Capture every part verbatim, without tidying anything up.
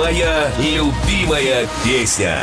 Моя любимая песня.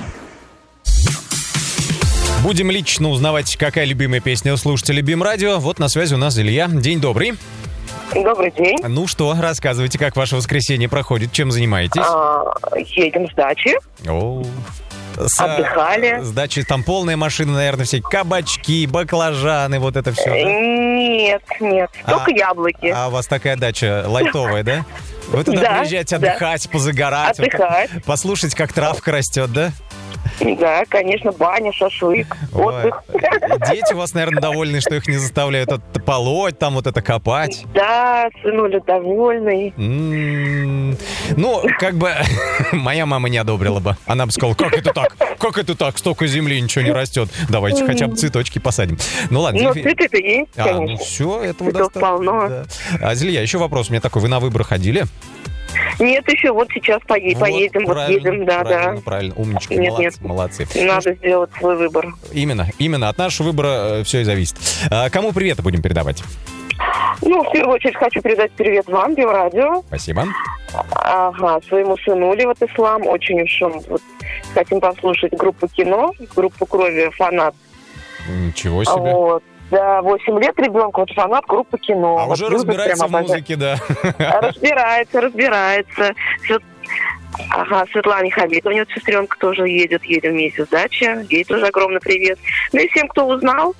Будем лично узнавать, какая любимая песня у слушателей БИМ-радио. Вот на связи у нас Илья. День добрый. Добрый день. Ну что, рассказывайте, как ваше воскресенье проходит, чем занимаетесь? А, едем с дачи. О, с, Отдыхали. С дачи там полная машина, наверное, все кабачки, баклажаны, вот это все. Да? Нет, нет, только а, яблоки. А у вас такая дача лайтовая, да? Вы туда да, приезжаете отдыхать, да. позагорать. Отдыхать. Вот, послушать, как травка растет, да? Да, конечно, баня, шашлык, отдых. Ой. Дети у вас, наверное, довольны, что их не заставляют это полоть, там вот это копать. Да, сынуля довольный. М-м-м. Ну, как бы моя мама не одобрила бы. Она бы сказала, как это так? Как это так? Столько земли, ничего не растет. Давайте хотя бы цветочки посадим. Ну ладно. Ну, цветы-то есть, а, конечно. Ну все, этого Цветов достаточно. полно. Да. А, Зелья, еще вопрос у меня такой. Вы на выборы ходили? Нет, еще вот сейчас поедем, вот, поедем, вот едем, да, правильно, да. Правильно, умничка, нет, молодцы, нет. молодцы. Надо сделать свой выбор. Именно, именно, от нашего выбора э, все и зависит. А, кому приветы будем передавать? Ну, в первую очередь хочу передать привет вам, БИМ-радио. Спасибо. Ага, своему сынуле, вот Ислам, очень уж он, вот, хотим послушать группу «Кино», группу «Крови», фанат. Ничего себе. Вот. Да, восемь лет ребенку, вот фанат группы «Кино». А вот уже разбирается в музыке, да. Разбирается, разбирается. Ага, Светлане Хамитовне, вот сестренка тоже едет, едем вместе с дачи. Ей тоже огромный привет. Ну и всем, кто узнал.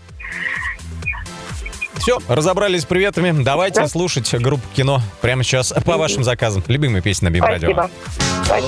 Все, разобрались с приветами. Давайте да. слушать группу «Кино» прямо сейчас по вашим заказам. Любимые песни на БИМ-радио. Спасибо. Спасибо.